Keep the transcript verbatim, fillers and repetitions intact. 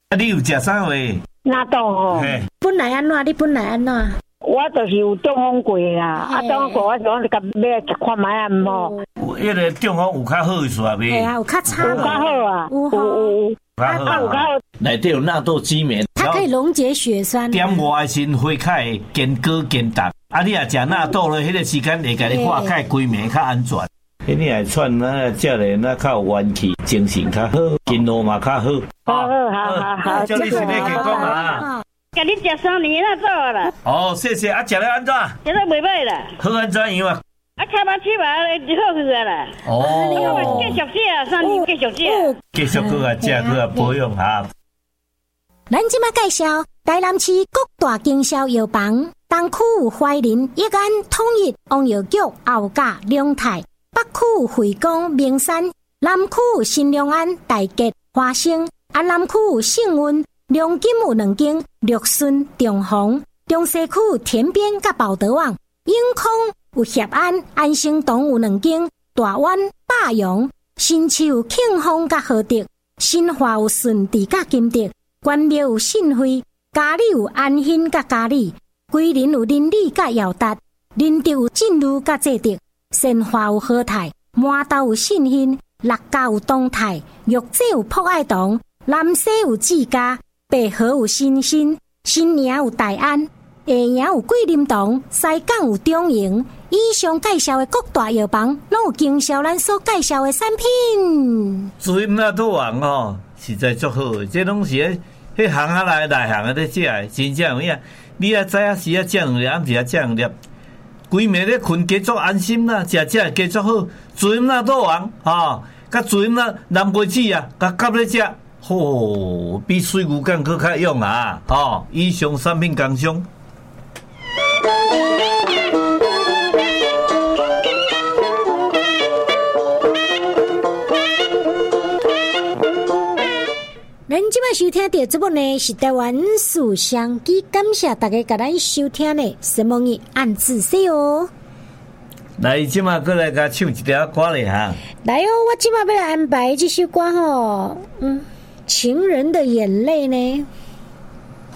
啊，你有食啥话？ 纳豆哦。 本来安怎？你本来安怎？ 我就是有中风过啦，啊，中风过我想你甲要食看卖啊，无。 迄个中风有较好是吧？未？ 系啊，有较差。 有较好啊，有有有。 啊， 有较好。 内底有纳豆激酶， 它可以溶解血栓。 点外的时会较会坚果坚达。啊，你若食纳豆咧，迄个时间会甲你化解规mê较安全。迄你来串那食咧，那较有元气，精神较好，筋络嘛较好。 好好好好好， 叫你身体健康啊！ 甲你食三年啦，做啦。 哦，谢谢啊，食了安怎？ 食了袂歹啦。 好安怎样啊？ 啊，卡巴七吧，就好去啊啦。 哦。 继续食，三年继续食。 继续去啊，食去啊，保养下。 咱即马介绍台南市各大经销药房，东区有怀仁、益安、统一、王药局、后甲、龙泰；北区有惠光、名山；南区有新良安、大吉、花生；啊，南区有信运、龙金有两间，绿顺、中宏；中西区有田边甲宝德旺；永康有协安、安生堂有两间，大湾、霸阳；新市有庆丰甲和德；新华有顺治甲金德。关庙有信惠，嘉里有安欣甲嘉里，桂林有林里甲耀达，林德有进路甲济德，神华有和泰，麻豆有信兴，六家有东泰，玉井有博爱堂，南西有志家，北河有新兴，新营有大安，下营有桂林堂，西港有中营。以上介绍的各大药房，拢有经销咱所介绍的产品。 主任那都王哦，实在足好的，这拢是迄迄行啊来内行啊咧食的，真正有影。你啊知影时啊食两粒，暗时啊食两粒，规暝咧困加足安心啦，食食加足好。主任那都王吼，甲主任那南瓜子啊，甲夹咧食，吼，比水牛肝佫较用啊！吼，以上产品工商。 咱即摆收听到节目呢是台湾书香机，感谢大家甲咱收听的什么语按自说哦。 来，即摆过来甲唱一条歌咧哈。 来哦，我即摆要来安排这首歌吼，嗯，情人的眼泪呢。